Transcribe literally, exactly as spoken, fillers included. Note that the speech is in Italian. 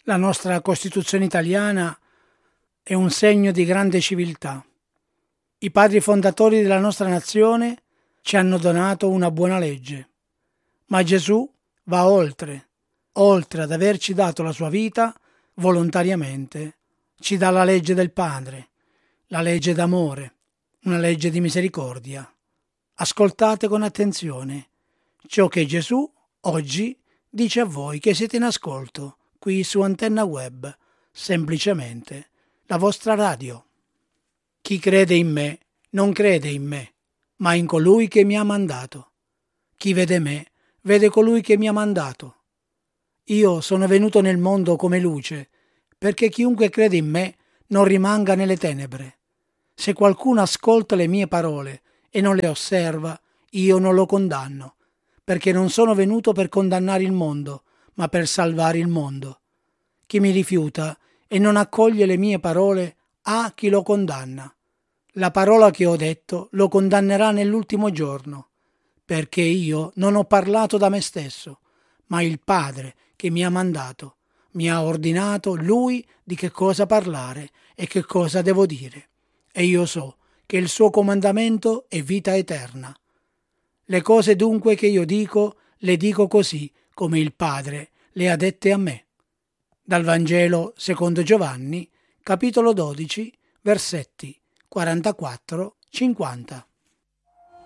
La nostra Costituzione italiana è un segno di grande civiltà. I padri fondatori della nostra nazione ci hanno donato una buona legge, ma Gesù va oltre, oltre ad averci dato la sua vita volontariamente, ci dà la legge del Padre, la legge d'amore, una legge di misericordia. Ascoltate con attenzione ciò che Gesù oggi dice a voi che siete in ascolto qui su Antenna Web, semplicemente la vostra radio. Chi crede in me non crede in me, ma in colui che mi ha mandato. Chi vede me, vede colui che mi ha mandato. Io sono venuto nel mondo come luce, perché chiunque crede in me non rimanga nelle tenebre. Se qualcuno ascolta le mie parole e non le osserva, io non lo condanno, perché non sono venuto per condannare il mondo, ma per salvare il mondo. Chi mi rifiuta e non accoglie le mie parole ha chi lo condanna. La parola che ho detto lo condannerà nell'ultimo giorno, perché io non ho parlato da me stesso, ma il Padre che mi ha mandato mi ha ordinato lui di che cosa parlare e che cosa devo dire. E io so che il suo comandamento è vita eterna. Le cose dunque che io dico, le dico così come il Padre le ha dette a me. Dal Vangelo secondo Giovanni, capitolo dodici, versetti quarantaquattro cinquanta.